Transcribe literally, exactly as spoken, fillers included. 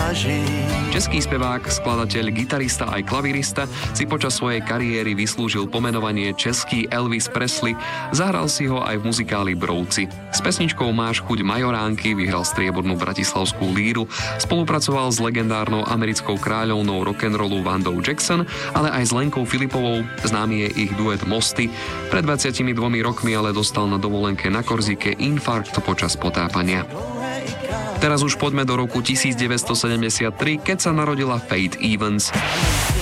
Český spevák, skladateľ, gitarista aj klavirista si počas svojej kariéry vyslúžil pomenovanie český Elvis Presley, zahral si ho aj v muzikáli Brouci. S pesničkou Máš chuť majoránky vyhral striebornú bratislavskú líru, spolupracoval s legendárnou americkou kráľovnou rock'n'rollu Vandou Jackson, ale aj s Lenkou Filipovou, známy je ich duet Mosty. Pred dvadsiatimi dvomi rokmi ale dostal na dovolenke na Korzike infarkt počas potápania. Teraz už poďme do roku devätnásťsedemdesiattri, keď sa narodila Faith Evans.